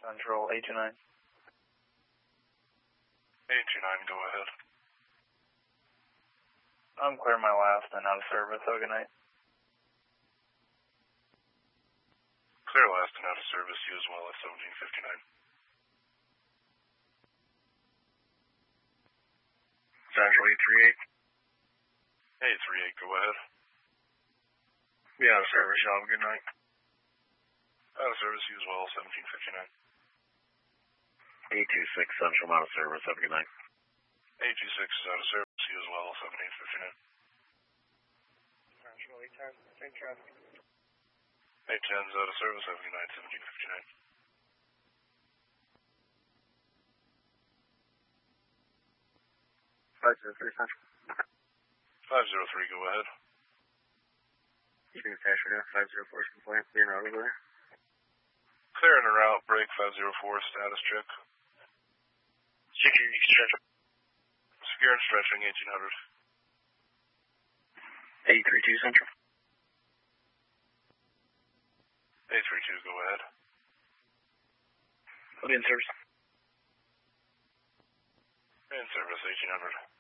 Central 829. 829, go ahead. I'm clear my last and out of service. Have a good night. Clear last and out of service, you as well at 1759. Central 838. 838, go ahead. Be out of service, y'all. Have a good night. Out of service, you as well, 1759. 826 Central, out of service. Have a good night. 826 is out of service, you as well, 1759. Central 810, same traffic. 810 is out of service, have a good night, 1759. 503 Central. 503, go ahead. Keeping the cash right now, 504's complaint, being out over there. Clearing a route, break 504, status check. Security Central. Secure and stretching, 1800. 832 Central. 832, go ahead. I'll be in service. In service, 1800.